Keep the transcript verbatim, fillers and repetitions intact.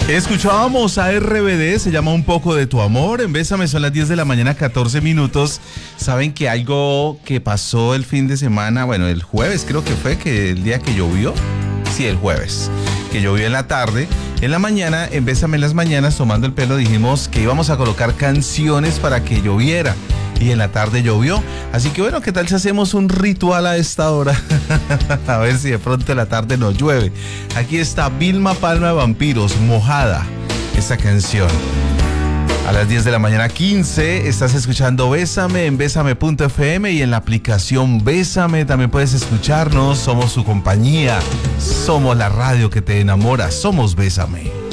Escuchábamos a R B D, se llama Un poco de tu amor. En Bésame son las diez de la mañana, catorce minutos. Saben que algo que pasó el fin de semana, bueno, el jueves creo que fue, que el día que llovió. Sí, el jueves, que llovió en la tarde. En la mañana, en Bésame en las mañanas, tomando el pelo, dijimos que íbamos a colocar canciones para que lloviera. Y en la tarde llovió. Así que bueno, ¿qué tal si hacemos un ritual a esta hora? A ver si de pronto en la tarde no llueve. Aquí está Vilma Palma de Vampiros, Mojada, esta canción. A las diez de la mañana quince estás escuchando Bésame en bésame punto efe eme y en la aplicación Bésame también puedes escucharnos. Somos su compañía, somos la radio que te enamora, somos Bésame.